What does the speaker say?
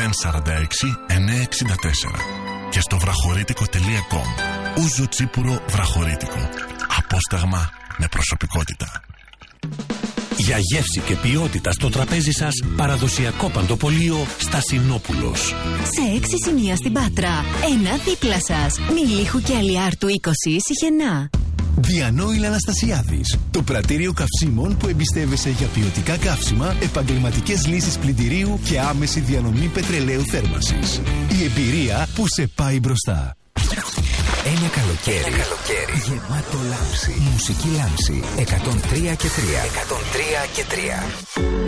και στο βραχωρίτικο.com. Ούζο Τσίπουρο Βραχωρίτικο. Απόσταγμα με προσωπικότητα. Για γεύση και ποιότητα στο τραπέζι σας, παραδοσιακό παντοπολείο Στασινόπουλος. Σε 6 σημεία στην Πάτρα, ένα δίπλα σας. Μιλίχου και Αλιάρτου 20 Σιχενά. Διανόηλ Αναστασιάδης, το πρατήριο καυσίμων που εμπιστεύεσαι για ποιοτικά καύσιμα, επαγγελματικές λύσεις πλυντηρίου και άμεση διανομή πετρελαίου θέρμανσης. Η εμπειρία που σε πάει μπροστά. Ένα καλοκαίρι γεμάτο λάμψη. Μουσική λάμψη 103 και 3.